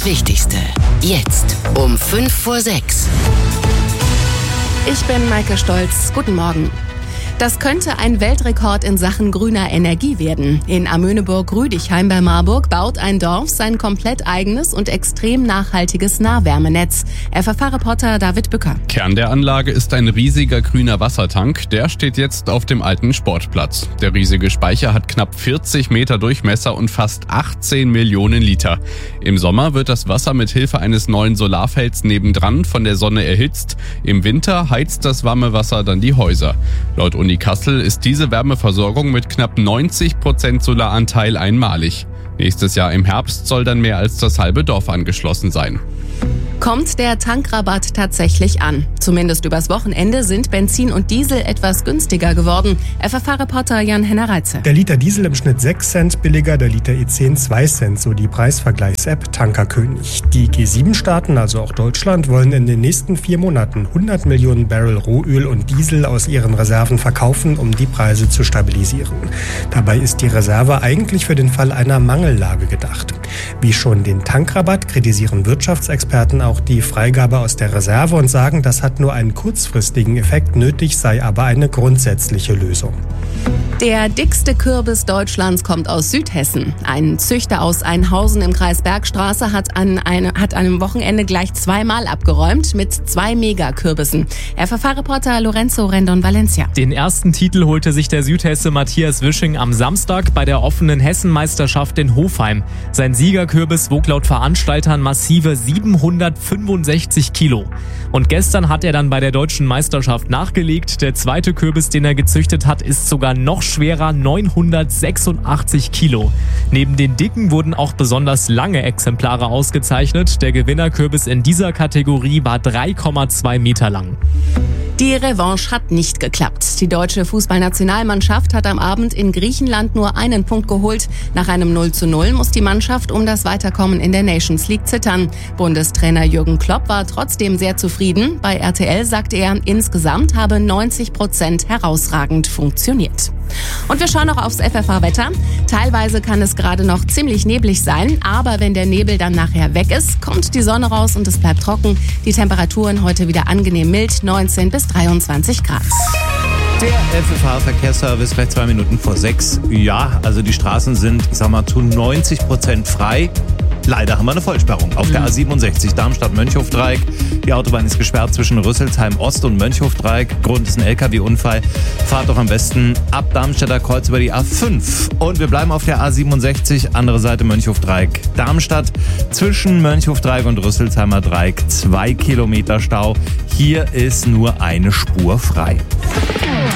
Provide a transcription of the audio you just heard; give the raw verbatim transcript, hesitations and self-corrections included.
Wichtigste. Jetzt um fünf vor sechs. Ich bin Maike Stolz. Guten Morgen. Das könnte ein Weltrekord in Sachen grüner Energie werden. In Amöneburg-Rüdichheim bei Marburg baut ein Dorf sein komplett eigenes und extrem nachhaltiges Nahwärmenetz. F F H-Reporter David Bücker. Kern der Anlage ist ein riesiger grüner Wassertank. Der steht jetzt auf dem alten Sportplatz. Der riesige Speicher hat knapp vierzig Meter Durchmesser und fast achtzehn Millionen Liter. Im Sommer wird das Wasser mit Hilfe eines neuen Solarfelds nebendran von der Sonne erhitzt. Im Winter heizt das warme Wasser dann die Häuser. Laut Uni Kassel ist diese Wärmeversorgung mit knapp neunzig Prozent Solaranteil einmalig. Nächstes Jahr im Herbst soll dann mehr als das halbe Dorf angeschlossen sein. Kommt der Tankrabatt tatsächlich an? Zumindest übers Wochenende sind Benzin und Diesel etwas günstiger geworden. F F H-Reporter Jan-Henner Reitze. Der Liter Diesel im Schnitt sechs Cent billiger, der Liter E zehn zwei Cent, so die Preisvergleichs-App Tankerkönig. Die G sieben Staaten, also auch Deutschland, wollen in den nächsten vier Monaten hundert Millionen Barrel Rohöl und Diesel aus ihren Reserven verkaufen, um die Preise zu stabilisieren. Dabei ist die Reserve eigentlich für den Fall einer Mangellage gedacht. Wie schon den Tankrabatt kritisieren Wirtschaftsexperten auch die Freigabe aus der Reserve und sagen, das hat nur einen kurzfristigen Effekt, nötig sei aber eine grundsätzliche Lösung. Der dickste Kürbis Deutschlands kommt aus Südhessen. Ein Züchter aus Einhausen im Kreis Bergstraße hat an, eine, hat an einem Wochenende gleich zweimal abgeräumt mit zwei Megakürbissen. F F H-Reporter Lorenzo Rendon-Valencia. Den ersten Titel holte sich der Südhesse Matthias Wisching am Samstag bei der offenen Hessenmeisterschaft in Hofheim. Sein Siegerkürbis wog laut Veranstaltern massive siebenhundertfünfundsechzig Kilo. Und gestern hat er dann bei der deutschen Meisterschaft nachgelegt. Der zweite Kürbis, den er gezüchtet hat, ist sogar noch schwerer, neunhundertsechsundachtzig Kilo. Neben den dicken wurden auch besonders lange Exemplare ausgezeichnet. Der Gewinnerkürbis in dieser Kategorie war drei Komma zwei Meter lang. Die Revanche hat nicht geklappt. Die deutsche Fußballnationalmannschaft hat am Abend in Griechenland nur einen Punkt geholt. Nach einem null zu null muss die Mannschaft um das Weiterkommen in der Nations League zittern. Bundestrainer Jürgen Klopp war trotzdem sehr zufrieden. Bei R T L sagte er, insgesamt habe neunzig Prozent herausragend funktioniert. Und wir schauen noch aufs F F H-Wetter. Teilweise kann es gerade noch ziemlich neblig sein, aber wenn der Nebel dann nachher weg ist, kommt die Sonne raus und es bleibt trocken. Die Temperaturen heute wieder angenehm mild, neunzehn bis dreiundzwanzig Grad. Der F F H-Verkehrsservice gleich zwei Minuten vor sechs. Ja, also die Straßen sind, ich sag mal, zu neunzig Prozent frei. Leider haben wir eine Vollsperrung auf der A siebenundsechzig Darmstadt-Mönchhof-Dreieck. Die Autobahn ist gesperrt zwischen Rüsselsheim-Ost und Mönchhof-Dreieck. Grund ist ein L K W-Unfall. Fahrt doch am besten ab Darmstädter Kreuz über die A fünf. Und wir bleiben auf der A siebenundsechzig, andere Seite Mönchhof-Dreieck. Darmstadt zwischen Mönchhof-Dreieck und Rüsselsheimer Dreieck. Zwei Kilometer Stau. Hier ist nur eine Spur frei.